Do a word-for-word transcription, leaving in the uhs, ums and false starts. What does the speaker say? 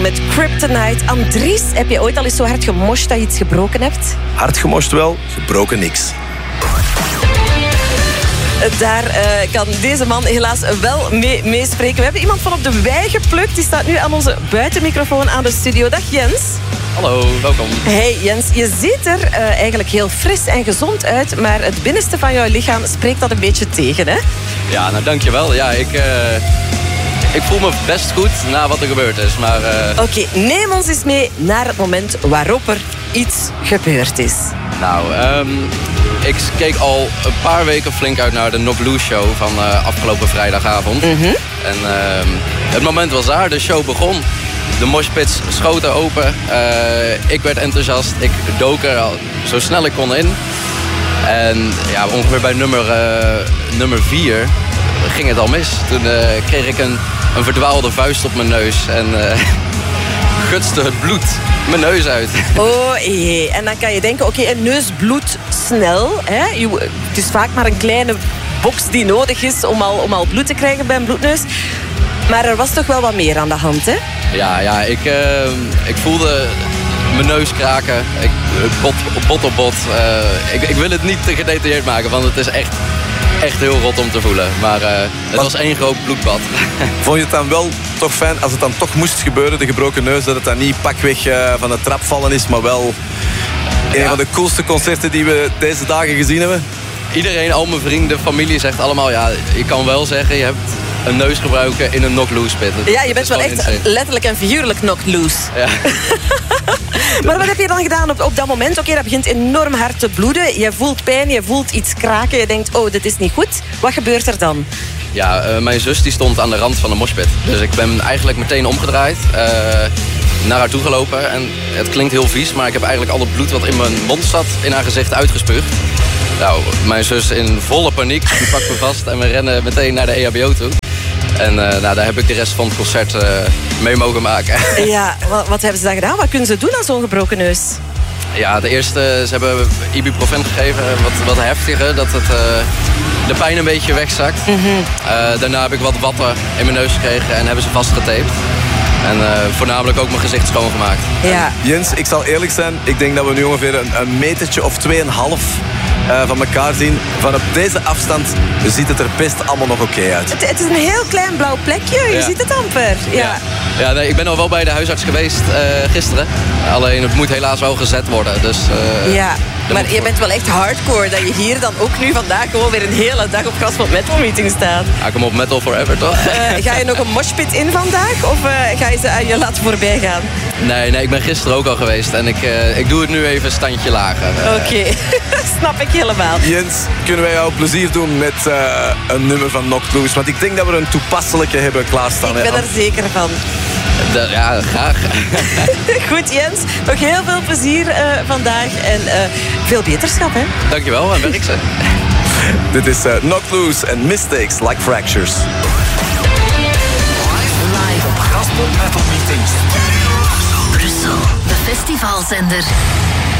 met Kryptonite. Andries, heb je ooit al eens zo hard gemosht dat je iets gebroken hebt? Hard gemosht wel, gebroken niks. Daar uh, kan deze man helaas wel mee meespreken. We hebben iemand van op de wei geplukt. Die staat nu aan onze buitenmicrofoon aan de studio. Dag Jens. Hallo, welkom. Hey Jens, je ziet er uh, eigenlijk heel fris en gezond uit, maar het binnenste van jouw lichaam spreekt dat een beetje tegen, hè? Ja, nou dankjewel. Ja, ik, uh, ik voel me best goed na wat er gebeurd is, maar... Uh... Oké, okay, neem ons eens mee naar het moment waarop er iets gebeurd is. Nou, um, ik keek al een paar weken flink uit naar de Knocked Loose show van uh, afgelopen vrijdagavond. Mm-hmm. En uh, het moment was daar, de show begon. De moshpits schoten open. Uh, ik werd enthousiast. Ik dook er al zo snel ik kon in. En ja, ongeveer bij nummer, uh, nummer vier ging het al mis. Toen uh, kreeg ik een, een verdwaalde vuist op mijn neus. En uh, gutste het bloed mijn neus uit. Oh jee. En dan kan je denken, oké, okay, een neus bloedt snel. Hè? Je, het is vaak maar een kleine box die nodig is om al, om al bloed te krijgen bij een bloedneus. Maar er was toch wel wat meer aan de hand, hè? Ja, ja ik, uh, ik voelde mijn neus kraken. Ik, bot, bot op bot. Uh, ik, ik wil het niet te gedetailleerd maken, want het is echt, echt heel rot om te voelen. Maar uh, het was één groot bloedbad. Vond je het dan wel toch fijn, als het dan toch moest gebeuren, de gebroken neus, dat het dan niet pakweg uh, van de trap vallen is, maar wel een ja. van de coolste concerten die we deze dagen gezien hebben? Iedereen, al mijn vrienden, familie zegt allemaal, ja, je kan wel zeggen, je hebt een neus gebruiken in een knocked loose pit. Ja, je bent wel echt insane. Letterlijk en figuurlijk knocked loose. Ja. Maar wat heb je dan gedaan op, op dat moment? Oké, okay, dat begint enorm hard te bloeden. Je voelt pijn, je voelt iets kraken. Je denkt, oh, dit is niet goed. Wat gebeurt er dan? Ja, uh, mijn zus die stond aan de rand van de moshpit. Dus ik ben eigenlijk meteen omgedraaid. Uh, naar haar toe gelopen. En het klinkt heel vies, maar ik heb eigenlijk al het bloed wat in mijn mond zat in haar gezicht uitgespuugd. Nou, mijn zus in volle paniek, die pakt me vast en we rennen meteen naar de E H B O toe. En uh, nou, daar heb ik de rest van het concert uh, mee mogen maken. Ja, wat, wat hebben ze dan gedaan? Wat kunnen ze doen aan zo'n gebroken neus? Ja, de eerste, ze hebben ibuprofen gegeven, wat, wat heftiger, dat het, uh, de pijn een beetje wegzakt. Mm-hmm. Uh, daarna heb ik wat watten in mijn neus gekregen en hebben ze vastgetaped. En uh, voornamelijk ook mijn gezicht schoongemaakt. Ja. Jens, ik zal eerlijk zijn, ik denk dat we nu ongeveer een, een metertje of tweeënhalf uh, van elkaar zien. Van op deze afstand ziet het er best allemaal nog oké okay uit. Het, het is een heel klein blauw plekje, je ja. ziet het amper. Ja, ja. ja nee, ik ben al wel bij de huisarts geweest uh, gisteren. Alleen het moet helaas wel gezet worden. Dus, uh, ja. Maar je bent wel echt hardcore dat je hier dan ook nu vandaag gewoon weer een hele dag op Graspop Metal Meeting staat. Ja, kom op, Metal Forever toch? Uh, ga je nog een moshpit in vandaag of uh, ga je ze aan je laten voorbij gaan? Nee, nee, ik ben gisteren ook al geweest en ik, uh, ik doe het nu even een standje lager. Uh. Oké, okay. Snap ik helemaal. Jens, kunnen wij jou plezier doen met uh, een nummer van Knocked Loose? Want ik denk dat we een toepasselijke hebben klaarstaan. Ik ben er zeker van. De, ja, graag. Goed Jens, nog heel veel plezier uh, vandaag en uh, veel beterschap, hè? Dankjewel, en werk ze. Dit is uh, Knocked Loose en Mistakes Like Fractures. Live op Graspop Metal Meeting. Brussel, de festivalzender.